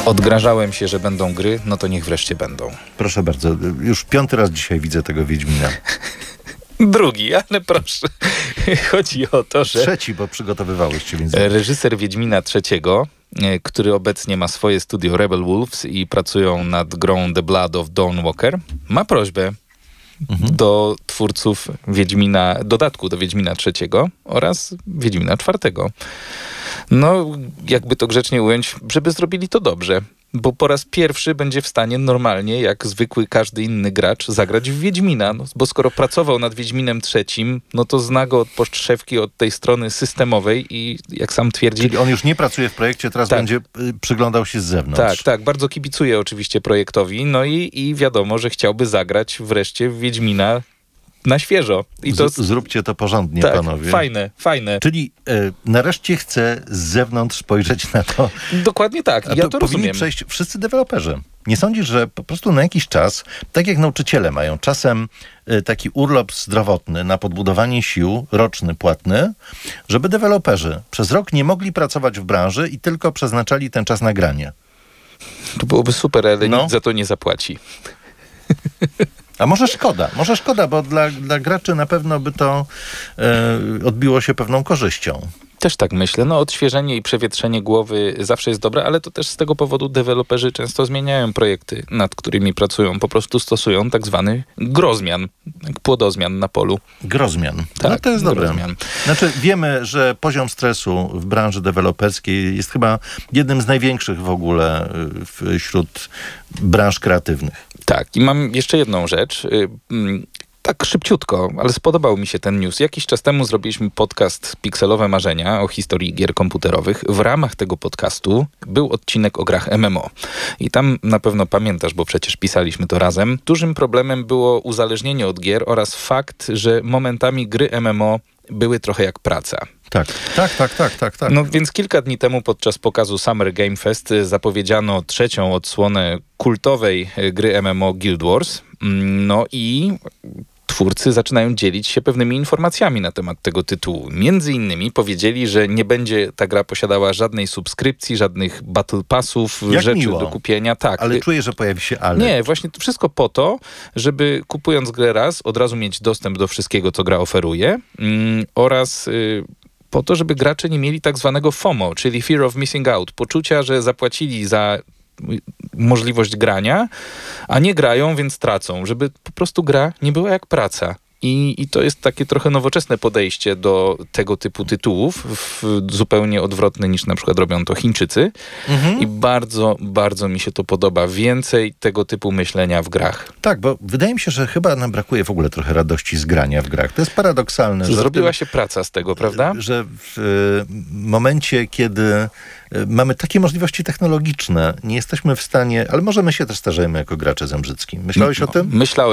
Odgrażałem się, że będą gry, no to niech wreszcie będą. Proszę bardzo, już 5. raz dzisiaj widzę tego Wiedźmina. Drugi, ale proszę. Chodzi o to, że... 3, bo przygotowywałeś się. Więc... Reżyser Wiedźmina III, który obecnie ma swoje studio Rebel Wolves i pracują nad grą The Blood of Dawnwalker, ma prośbę do twórców Wiedźmina, dodatku do Wiedźmina III oraz Wiedźmina IV. No, jakby to grzecznie ująć, żeby zrobili to dobrze. Bo po raz pierwszy będzie w stanie normalnie, jak zwykły każdy inny gracz, zagrać w Wiedźmina. No, bo skoro pracował nad Wiedźminem III, no to zna go od podszewki, od tej strony systemowej i jak sam twierdzi... Czyli on już nie pracuje w projekcie, teraz będzie przyglądał się z zewnątrz. Tak. Bardzo kibicuje oczywiście projektowi. No i wiadomo, że chciałby zagrać wreszcie w Wiedźmina na świeżo. I to... Zróbcie to porządnie, panowie. Fajne. Czyli nareszcie chcę z zewnątrz spojrzeć na to. Dokładnie tak. Ja to powinni rozumiem. przejść wszyscy deweloperzy. Nie sądzisz, że po prostu na jakiś czas, tak jak nauczyciele mają czasem taki urlop zdrowotny na podbudowanie sił, roczny, płatny, żeby deweloperzy przez rok nie mogli pracować w branży i tylko przeznaczali ten czas na granie. To byłoby super, ale nikt za to nie zapłaci. A może szkoda, bo dla graczy na pewno by to odbiło się pewną korzyścią. Też tak myślę. No, odświeżenie i przewietrzenie głowy zawsze jest dobre, ale to też z tego powodu deweloperzy często zmieniają projekty, nad którymi pracują. Po prostu stosują tak zwany grozmian, jak płodozmian na polu. Grozmian. Tak, no to jest dobre. Grozmian. Znaczy wiemy, że poziom stresu w branży deweloperskiej jest chyba jednym z największych w ogóle wśród branż kreatywnych. Tak, i mam jeszcze jedną rzecz. Tak szybciutko, ale spodobał mi się ten news. Jakiś czas temu zrobiliśmy podcast Pikselowe Marzenia o historii gier komputerowych. W ramach tego podcastu był odcinek o grach MMO. I tam na pewno pamiętasz, bo przecież pisaliśmy to razem. Dużym problemem było uzależnienie od gier oraz fakt, że momentami gry MMO były trochę jak praca. Tak. No więc kilka dni temu podczas pokazu Summer Game Fest zapowiedziano 3. odsłonę kultowej gry MMO Guild Wars. No i twórcy zaczynają dzielić się pewnymi informacjami na temat tego tytułu. Między innymi powiedzieli, że nie będzie ta gra posiadała żadnej subskrypcji, żadnych battle passów, rzeczy miło. Do kupienia. Tak. Ale czuję, że pojawi się ale. Nie, właśnie to wszystko po to, żeby kupując grę raz, od razu mieć dostęp do wszystkiego, co gra oferuje oraz... po to, żeby gracze nie mieli tak zwanego FOMO, czyli Fear of Missing Out, poczucia, że zapłacili za możliwość grania, a nie grają, więc tracą, żeby po prostu gra nie była jak praca. I to jest takie trochę nowoczesne podejście do tego typu tytułów, zupełnie odwrotne niż na przykład robią to Chińczycy. I bardzo, bardzo mi się to podoba. Więcej tego typu myślenia w grach. Tak, bo wydaje mi się, że chyba nam brakuje w ogóle trochę radości z grania w grach. To jest paradoksalne. Że zrobiła się praca z tego, prawda? Że w momencie, kiedy mamy takie możliwości technologiczne, nie jesteśmy w stanie, ale może my się też starzejemy jako gracze Zembrzyckim. Myślałeś o tym? Myślałem.